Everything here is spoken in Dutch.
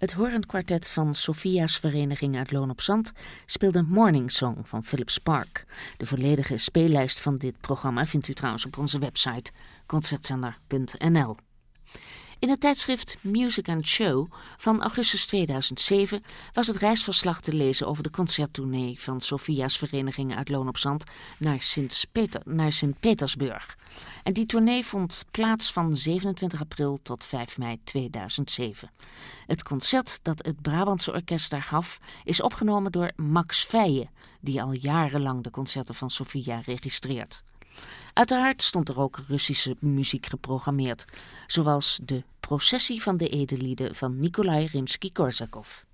Het horenkwartet van Sofia's Vereniging uit Loon op Zand speelde Morning Song van Philip Spark. De volledige speellijst van dit programma vindt u trouwens op onze website concertzender.nl. In het tijdschrift Music and Show van augustus 2007 was het reisverslag te lezen over de concerttournee van Sofia's Vereniging uit Loon op Zand naar Sint-Petersburg. En die tournee vond plaats van 27 april tot 5 mei 2007. Het concert dat het Brabantse orkest daar gaf is opgenomen door Max Feijen, die al jarenlang de concerten van Sofia registreert. Uiteraard stond er ook Russische muziek geprogrammeerd, zoals de Processie van de Edellieden van Nikolai Rimsky-Korsakov.